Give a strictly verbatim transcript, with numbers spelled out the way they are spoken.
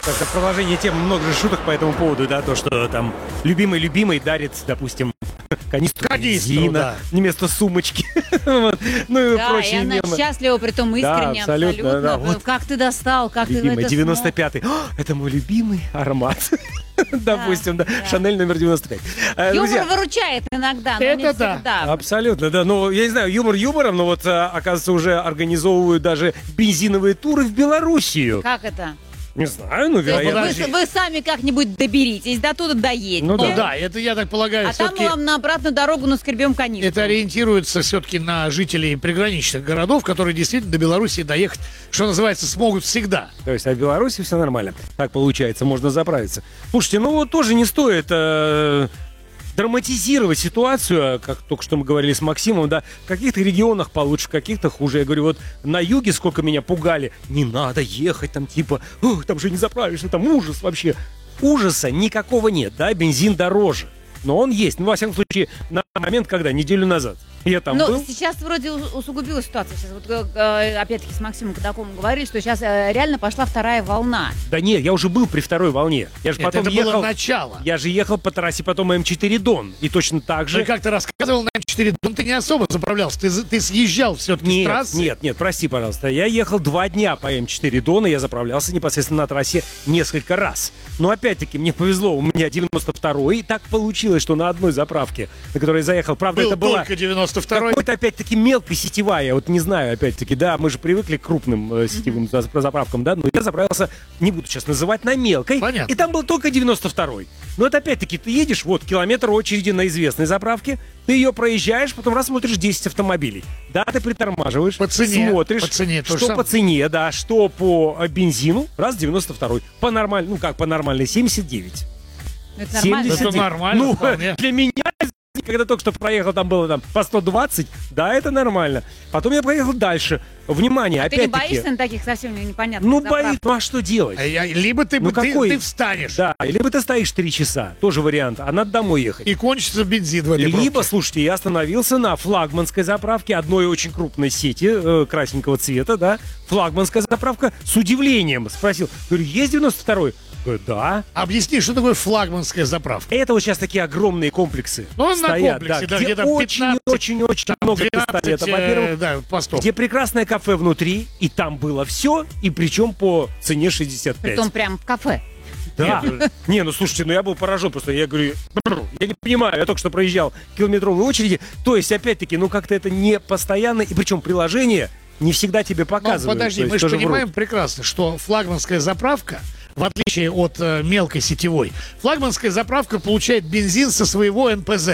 Так, в продолжение темы много же шуток по этому поводу, да, то, что там любимый-любимый дарит, допустим, канистру бензина да. вместо сумочки. Вот. Ну и Да, и прочие она мемы. счастлива, притом искренне, Да, абсолютно, да. абсолютно. Вот. Как ты достал, как ты Любимый, это девяносто смог? пятый. О, это мой любимый аромат. Допустим, да. да. Шанель номер девяносто пять. Э, Юмор друзья, выручает иногда, но Это не да. всегда. абсолютно, да. Ну, я не знаю, юмор юмором, но вот, а, оказывается, уже организовывают даже бензиновые туры в Белоруссию. Как это? Не знаю, ну, То есть вероятно. вы, вы сами как-нибудь доберитесь, до туда доедете. Ну Ну да, это, я так полагаю, А там все-таки мы вам на обратную дорогу наскребем канистру. это ориентируется все-таки на жителей приграничных городов, которые действительно до Беларуси доехать, что называется, смогут всегда. То есть, а в Беларуси все нормально. Так получается, можно заправиться. Слушайте, ну вот тоже не стоит э, драматизировать ситуацию, как только что мы говорили с Максимом, да, в каких-то регионах получше, в каких-то хуже. Я говорю, вот на юге сколько меня пугали, не надо ехать там, типа, «Ох, там же не заправишься, там ужас вообще». Ужаса никакого нет, да, бензин дороже. Но он есть, ну, во всяком случае, на момент, когда, неделю назад я там Но был. сейчас вроде у- усугубилась ситуация. Сейчас вот, э, опять-таки с Максимом Кадаковым говорили, что сейчас э, реально пошла вторая волна. Да нет, я уже был при второй волне. Я же Нет, потом это ехал. было начало. Я же ехал по трассе потом эм четыре Дон. И точно так Же, же. как ты рассказывал на эм четыре, ну, ты не особо заправлялся, ты, ты съезжал все-таки с Нет, трассы. нет, нет, прости, пожалуйста. Я ехал два дня по эм четыре Дон, и я заправлялся непосредственно на трассе несколько раз. Но опять-таки мне повезло, у меня девяносто второй, и так получилось, что на одной заправке, на которой я заехал, правда, Был это была только девяносто второй. какой-то опять-таки мелкая сетевая, вот не знаю, опять-таки, да, мы же привыкли к крупным э, сетевым за- заправкам, да, но я заправился, не буду сейчас называть, на мелкой. Понятно. И там был только девяносто второй. Но это опять-таки, ты едешь, вот, километр очереди на известной заправке, ты ее проезжаешь, потом раз смотришь десять автомобилей. Да, ты притормаживаешь, По цене, смотришь, по цене то же что самое. по цене, да, что по э, бензину, раз девяносто второй. По нормальной, ну как по нормальной, семьдесят девять. Это нормально. семьдесят Это нормально Ну, вполне. для меня, когда только что проехал, там было там по сто двадцать, да, это нормально. Потом я поехал дальше. Внимание, А ты не опять-таки. боишься на таких совсем непонятных Ну, заправках? боит, ну а что делать? А я- Либо ты, Ну, ты, какой? ты встанешь, Да, либо ты стоишь три часа, тоже вариант, а надо домой ехать. и кончится бензин в этой Либо, пробке. слушайте, я остановился на флагманской заправке одной очень крупной сети э, красненького цвета, да. Флагманская заправка, с удивлением спросил. Говорю, есть девяносто второй? Говорю, да. Объясни, что такое флагманская заправка? Это вот сейчас такие огромные комплексы Ну, на стоят, комплексе, да, где где-то пятнадцать, очень-очень-очень много двенадцать, пистолетов, э, во-первых. да, постов. Где прекрасное кафе внутри, и там было все, и причем по цене шестьдесят пять. Притом прям в кафе. Да. Не, ну слушайте, ну я был поражен просто. Я говорю, «Бррр, я не понимаю, я только что проезжал километровые очереди. То есть, опять-таки, ну как-то это не постоянно, и причем приложение не всегда тебе Ну, показывают. подожди, То есть мы же тоже понимаем врут. прекрасно, что флагманская заправка, в отличие от э, мелкой сетевой, флагманская заправка получает бензин со своего эн пэ зэ.